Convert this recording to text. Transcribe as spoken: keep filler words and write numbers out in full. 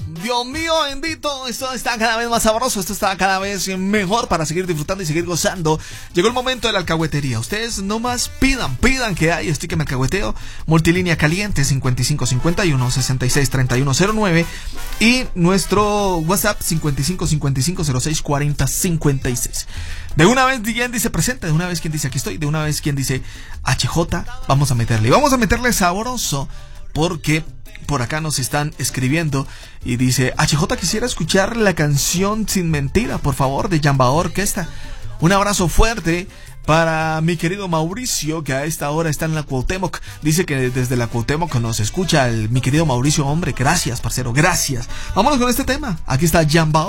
Dios mío bendito, esto está cada vez más sabroso, esto está cada vez mejor para seguir disfrutando y seguir gozando. Llegó el momento de la alcahuetería. Ustedes nomás pidan, pidan que hay, estoy que me alcahueteo. Multilínea caliente cincuenta y cinco cincuenta y uno sesenta y seis treinta y uno cero nueve y nuestro WhatsApp cincuenta y cinco cincuenta y cinco cero seis cuarenta cincuenta y seis. De una vez quien dice presente, de una vez quien dice aquí estoy, de una vez quien dice H J, vamos a meterle. Vamos a meterle sabroso porque por acá nos están escribiendo y dice H J, quisiera escuchar la canción Sin Mentira, por favor, de Yamba Orquesta. Un abrazo fuerte para mi querido Mauricio, que a esta hora está en la Cuauhtémoc. Dice que desde la Cuauhtémoc nos escucha el, mi querido Mauricio. Hombre, gracias, parcero, gracias. Vámonos con este tema. Aquí está Yamba